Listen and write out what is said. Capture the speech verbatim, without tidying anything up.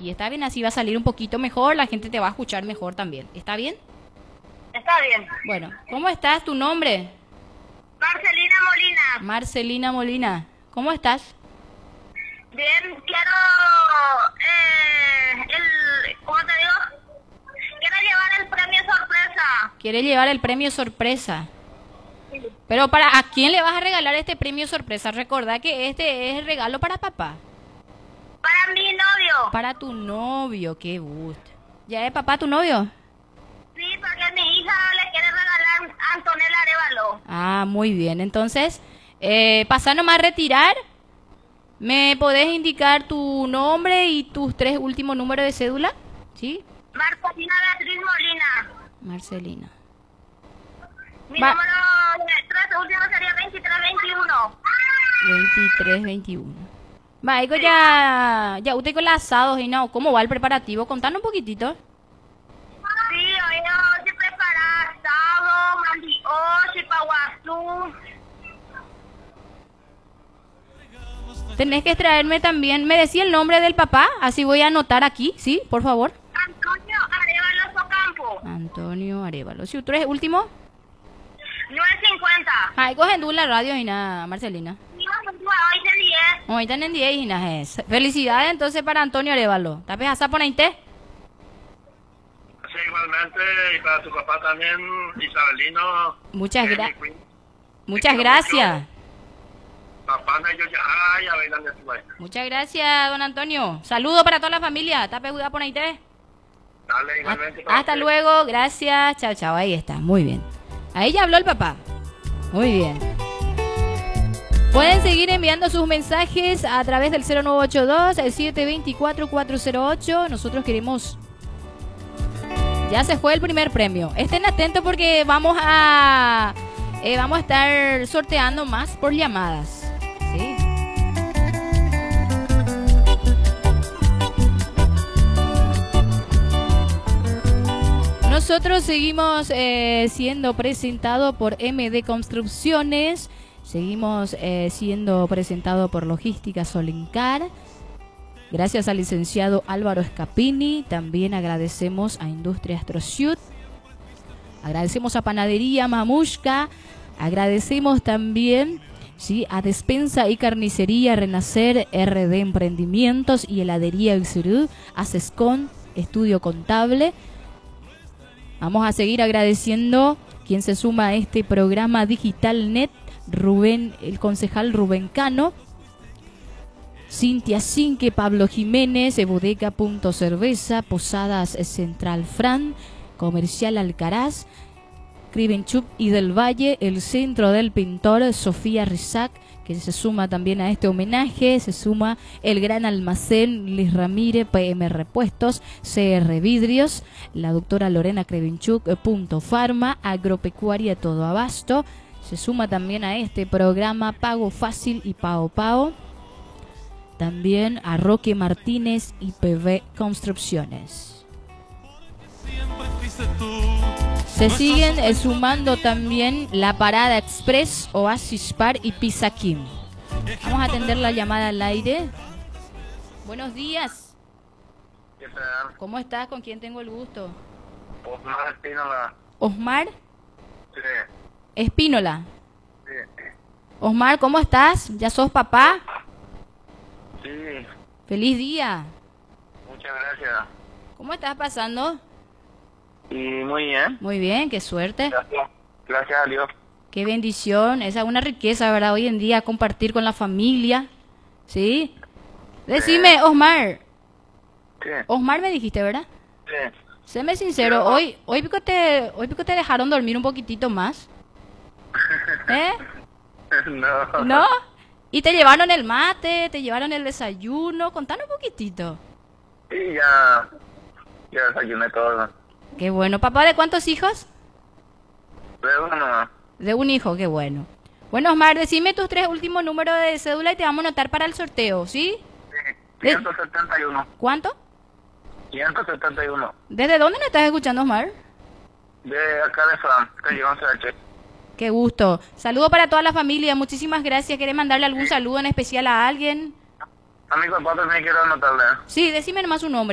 Y está bien, así va a salir un poquito mejor, la gente te va a escuchar mejor también. ¿Está bien? Está bien. Bueno, ¿cómo estás? ¿Tu nombre? Marcelina Molina. Marcelina Molina. ¿Cómo estás? Bien, quiero, eh, el, ¿cómo te digo? Quiero llevar el premio sorpresa. Quiere llevar el premio sorpresa. Pero para ¿a quién le vas a regalar este premio sorpresa? Recordá que este es el regalo para papá. Para mi novio. Para tu novio, qué gusto. ¿Ya es papá tu novio? Sí, porque mi hija le quiere regalar a Antonella Arevalo. Ah, muy bien. Entonces, eh, pasa nomás a retirar. ¿Me podés indicar tu nombre y tus tres últimos números de cédula? ¿Sí? Marcelina Beatriz Molina. Marcelina. Mi Va- número de tres último sería veintitrés veintiuno. veintitrés veintiuno. Va, Eco, ya, ya usted con los asados y no, ¿cómo va el preparativo? Contanos un poquitito. Sí, hoy no se prepara asado, mandioche, paguazú. Tenés que traerme también, me decía el nombre del papá, así voy a anotar aquí, ¿sí? Por favor. Antonio Arevalo Socampo. Antonio Arevalo. ¿Sí, tres último? nueve cincuenta. Ay, cogen tú la radio y nada, Marcelina. Hoy se diez. Hoy están en diez y nada es. Felicidades entonces para Antonio Arevalo. ¿Tapes a Saponainte? Sí, igualmente, y para tu papá también, Isabelino. Muchas Jenny gracias. Quinn. Muchas Te quiero gracias. mucho. Papá, no, yo ya, ay, a bailar de tu baile. Muchas gracias, don Antonio. Saludos para toda la familia. ¿Tape a Ponainte? Dale, igualmente. para Hasta usted. luego, gracias. Chao, chao. Ahí está, muy bien. Ahí ya habló el papá. Muy bien. Pueden seguir enviando sus mensajes a través del cero nueve ocho dos, siete dos cuatro, cuatro cero ocho. Nosotros queremos... Ya se fue el primer premio. Estén atentos porque vamos a... eh, vamos a estar sorteando más por llamadas. ¿Sí? Nosotros seguimos eh, siendo presentado por M D Construcciones, seguimos eh, siendo presentado por Logística Solincar. Gracias al licenciado Álvaro Scapini, también agradecemos a Industrias Trociut, agradecemos a Panadería Mamushka, agradecemos también ¿sí? a Despensa y Carnicería Renacer, R D Emprendimientos y Heladería Usurú, a Sescon, Estudio Contable. Vamos a seguir agradeciendo quien se suma a este programa Digital Net, Rubén, el concejal Rubén Cano, Cintia Cinque, Pablo Jiménez, Bodega Punto Cerveza, Posadas Central Fran, Comercial Alcaraz, Cribenchup y del Valle, el Centro del Pintor, Sofía Rizac, que se suma también a este homenaje, se suma el Gran Almacén Liz Ramírez, P M Repuestos, C R Vidrios, la doctora Lorena Crevenchuk, Punto Farma, Agropecuaria Todo Abasto, se suma también a este programa Pago Fácil y Pao Pao, también a Roque Martínez y P V Construcciones. Se siguen eh, sumando también la Parada Express, Oasis Par y Pizza Kim. Vamos a atender la llamada al aire. Buenos días. ¿Qué tal? ¿Cómo estás? ¿Con quién tengo el gusto? Osmar Espínola. Osmar Sí, Espínola. sí. Osmar, ¿cómo estás? ¿Ya sos papá? Sí, Feliz día. muchas gracias. ¿Cómo estás pasando? Y muy bien. Muy bien, qué suerte. Gracias. Gracias a Dios. Qué bendición. Esa es una riqueza, ¿verdad? Hoy en día compartir con la familia. ¿Sí? Decime, Osmar. Sí, Osmar me dijiste, ¿verdad? sí. Séme sincero, Pero- hoy hoy pico te hoy pico te dejaron dormir un poquitito más. ¿Eh? No. ¿No? Y te llevaron el mate, te llevaron el desayuno, contanos un poquitito. Sí, ya, ya desayuné todo. Qué bueno. ¿Papá de cuántos hijos? De uno. De un hijo, qué bueno. Bueno, Osmar, decime tus tres últimos números de cédula y te vamos a anotar para el sorteo, ¿sí? Sí, ciento setenta y uno. ¿Cuánto? ciento setenta y uno. ¿Desde dónde nos estás escuchando, Osmar? De acá de Fran, calle once H. Qué gusto. Saludo para toda la familia, muchísimas gracias. ¿Querés mandarle algún saludo en especial a alguien? A mi papá también quiero anotarle. Sí, decime nomás su nombre.